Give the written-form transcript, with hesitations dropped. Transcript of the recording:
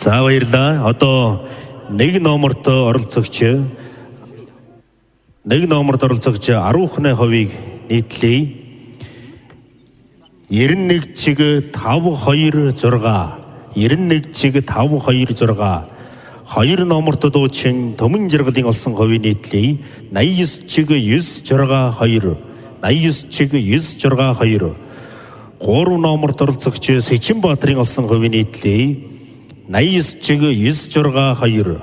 За баярлалаа. Одоо нэг номерт оролцогч 10 хувийг нийтлэе. 91 чиг 526 91 чиг 526 2 номерт дуучин Төмөн Жаргалын олсон хувийг нийтлэе. 89 чиг 962 89 чиг 962 3 номерт оролцогч Сэчинбаатарын олсон хувийг нийтлэе. 89 чиг 962